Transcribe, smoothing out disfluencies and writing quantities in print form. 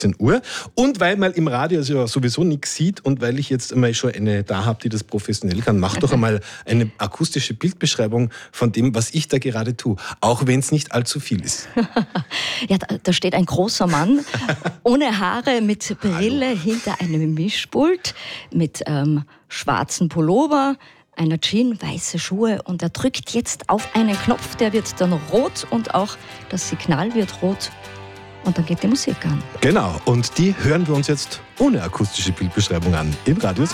Uhr. Und weil man im Radio ja sowieso nichts sieht und weil ich jetzt einmal schon eine da habe, die das professionell kann, mach doch einmal eine akustische Bildbeschreibung von dem, was ich da gerade tue. Auch wenn es nicht allzu viel ist. Ja, da steht ein großer Mann, ohne Haare, mit Brille hinter einem Mischpult, mit schwarzen Pullover, einer Jeans, weiße Schuhe und er drückt jetzt auf einen Knopf, der wird dann rot und auch das Signal wird rot. Und dann geht die Musik an. Genau, und die hören wir uns jetzt ohne akustische Bildbeschreibung an im Radio